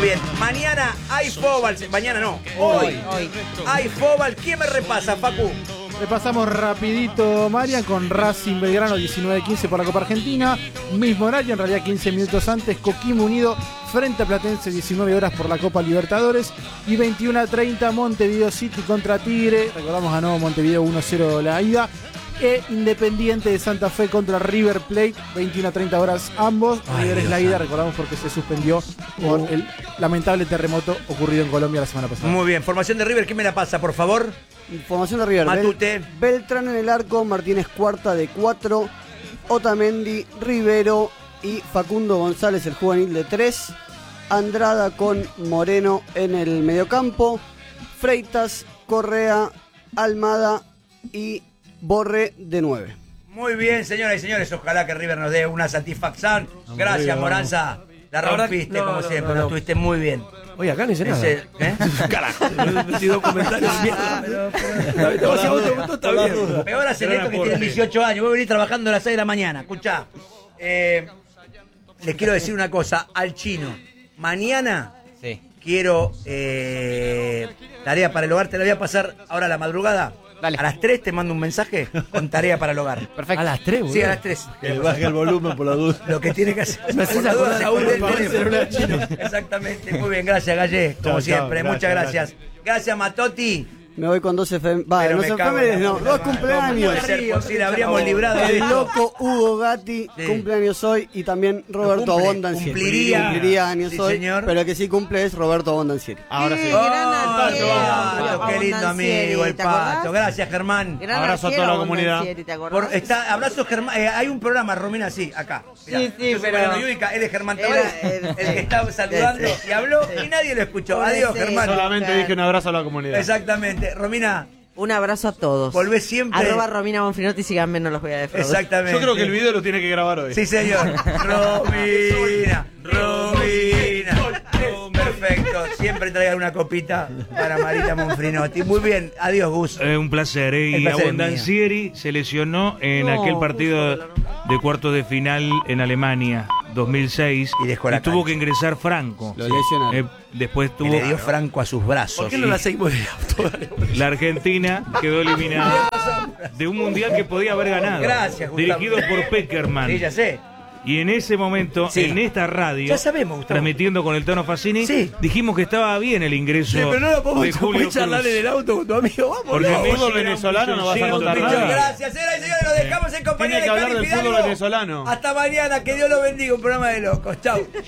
bien. Mañana hay fútbol. Mañana no. Hoy. Hay fútbol. ¿Quién me repasa, Facu? Repasamos rapidito, Marian, con Racing Belgrano 19-15 por la Copa Argentina. Mismo horario, en realidad 15 minutos antes, Coquimbo Unido frente a Platense 19 horas por la Copa Libertadores. Y 21:30 Montevideo City contra Tigre. Recordamos ganó Montevideo 1-0 la ida. E Independiente de Santa Fe contra River Plate, 21:30 horas ambos. River es la ida, recordamos, porque se suspendió por el lamentable terremoto ocurrido en Colombia la semana pasada. Muy bien, formación de River, ¿quién me la pasa, por favor? Formación de River. Matute. Beltrán en el arco, Martínez Cuarta de 4, Otamendi, Rivero y Facundo González, el juvenil de 3, Andrada con Moreno en el mediocampo, Freitas, Correa, Almada y Borré de 9. Muy bien, señoras y señores, ojalá que River nos dé una satisfacción. Gracias, Moranza. La rompiste, como siempre, lo estuviste muy bien. Oye, acá no hice nada. Carajo, he metido comentarios. Peor hacen esto que tienen 18 años. Voy a venir trabajando a las 6 de la mañana. Escuchá, les quiero decir una cosa al chino. Mañana quiero tarea para el hogar. Te la voy a pasar ahora a la madrugada. Dale. A las 3 te mando un mensaje con tarea para el hogar. Perfecto. ¿A las 3, boludo? Sí, a las 3. Que baje el volumen por la duda. Lo que tiene que hacer. Me haces acordar a uno para celular chino. Exactamente. Muy bien, gracias, Gallé. Como siempre, muchas gracias. Gracias, Matotti. Me voy con 2 FM. Vale, no se FM, no. 2 cumpleaños. Puede ser posible, habríamos librado de El esto. loco Hugo Gatti, cumpleaños hoy, y también Roberto Bondancieri. Cumpliría años hoy, señor. pero el que sí cumple es Roberto Bondancieri. Ahora sí. Pato, qué lindo amigo, el Pato. Gracias, Germán. Abrazo a toda la comunidad. Abrazo, Germán. Hay un programa, Romina, sí, acá. Mirá, Sí, yo soy pero- Mariano Yudica, él es Germán Tavares, el que estaba saludando y habló y nadie lo escuchó. Adiós, Germán. Solamente dije un abrazo a la comunidad. Exactamente. Romina, Un abrazo a todos. volvés siempre. ¡@ Romina Monfrinotti, síganme, no los voy a defraudar. Exactamente. Yo creo que el video lo tiene que grabar hoy. Sí, señor. Romina. Perfecto. Siempre traigan una copita para Marita Monfrinotti. Muy bien. Adiós, Gus. Un placer, ¿eh? El Y placer es Abondancieri se lesionó en aquel partido de cuartos de final en Alemania, 2006. Y dejó la tuvo cancha. que ingresar Franco. Lo lesionaron. Después Y tuvo... le dio Franco a sus brazos. ¿Por qué no la seguimos de auto? La Argentina quedó eliminada de un mundial que podía haber ganado. Gracias, Gustavo. Dirigido por Peckerman. Sí, ya sé. Y en ese momento, Sí. en esta radio, Ya sabemos, Gustavo. transmitiendo con el Tono Facini, Sí. dijimos que estaba bien el ingreso Sí, pero no lo podemos de Julio charlar Cruz. en el auto con tu amigo. Vamos, Porque no. Messi Fútbol era un venezolano no vas a bicho contar ciego, nada. Gracias, señoras y señores. Nos dejamos en compañía Tiene de que hablar Cali del fútbol Fidalgo. venezolano. Hasta mañana. Que Dios los bendiga. Un programa de locos. Chau.